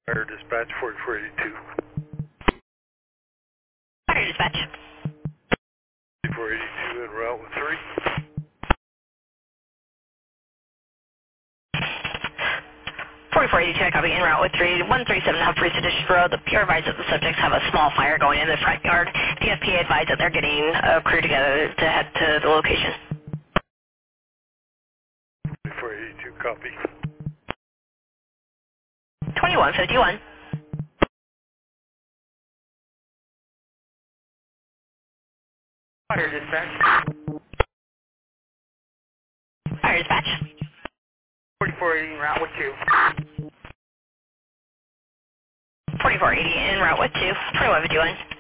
Fire dispatch 4482. Fire dispatch. 4482 en route with 3. 4482, I copy, en route with 137 Huff Reese Edition Road. The PR advised that the subjects have a small fire going in the front yard. DFP advised that they're getting a crew together to head to the location. 4482, copy. 2151. Fire dispatch. Fire dispatch. 4480 en route with 2. 4480, en route with 2. 2151.